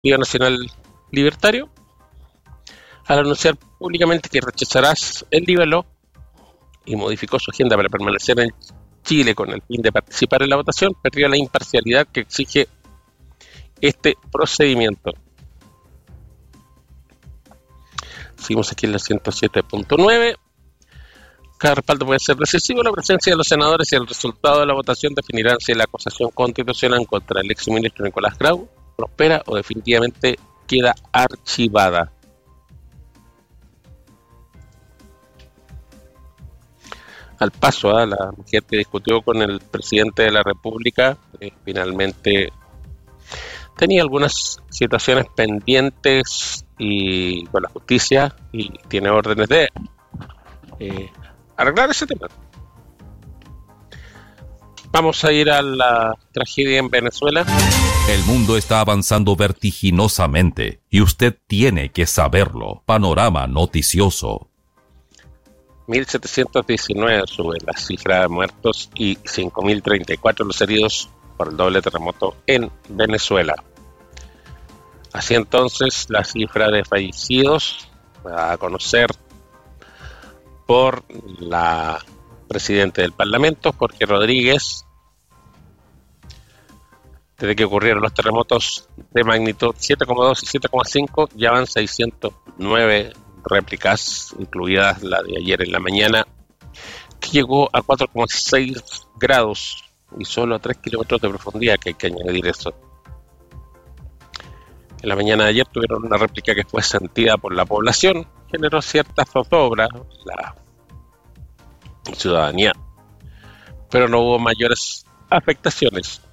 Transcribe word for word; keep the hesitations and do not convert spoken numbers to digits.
Partido Nacional Libertario, al anunciar públicamente que rechazarás el libelo y modificó su agenda para permanecer en Chile con el fin de participar en la votación, perdió la imparcialidad que exige este procedimiento. Seguimos aquí en la ciento siete punto nueve. Cada respaldo puede ser decisivo. La presencia de los senadores y el resultado de la votación definirán si la acusación constitucional contra el exministro Nicolás Grau prospera o definitivamente queda archivada. Al paso, ¿eh? La mujer que discutió con el presidente de la República eh, finalmente tenía algunas situaciones pendientes y con la justicia y tiene órdenes de eh, arreglar ese tema. Vamos a ir a la tragedia en Venezuela. El mundo está avanzando vertiginosamente y usted tiene que saberlo. Panorama noticioso. mil setecientos diecinueve sube la cifra de muertos y cinco mil treinta y cuatro los heridos por el doble terremoto en Venezuela. Así entonces, la cifra de fallecidos va a conocer por la presidenta del Parlamento, Jorge Rodríguez. Desde que ocurrieron los terremotos de magnitud siete coma dos y siete coma cinco, ya van seiscientos nueve réplicas, incluidas la de ayer en la mañana, que llegó a cuatro coma seis grados y solo a tres kilómetros de profundidad, que hay que añadir eso. En la mañana de ayer tuvieron una réplica que fue sentida por la población, generó cierta zozobra la ciudadanía, pero no hubo mayores afectaciones.